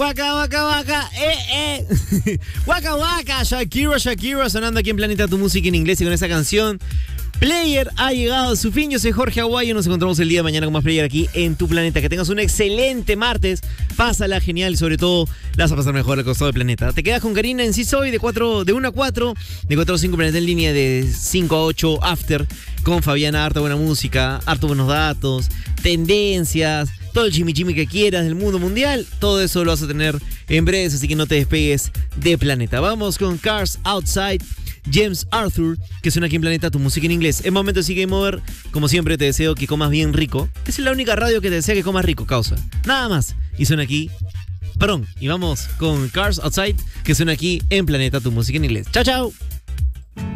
Waka, waka, waka, Waka, waka, Shakira, Shakira, sonando aquí en Planeta Tu Música en Inglés y con esa canción. Player ha llegado a su fin. Yo soy Jorge Aguayo. Nos encontramos el día de mañana con más Player aquí en Tu Planeta. Que tengas un excelente martes. Pásala genial y sobre todo la vas a pasar mejor al costado del planeta. Te quedas con Karina en Sí Soy de 1 a 4, de 4 a 5 Planeta en línea, de 5 a 8 After con Fabiana. Harta buena música, harto buenos datos, tendencias, todo el chimichimi que quieras del mundo mundial. Todo eso lo vas a tener en breves, así que no te despegues de Planeta. Vamos con Cars Outside, James Arthur, que suena aquí en Planeta Tu Música en Inglés. En momento sí, Game Over. Como siempre te deseo que comas bien rico. Es la única radio que te desea que comas rico, causa. Nada más. Y suena aquí. Perdón. Y vamos con Cars Outside, que suena aquí en Planeta Tu Música en Inglés. Chao, chao.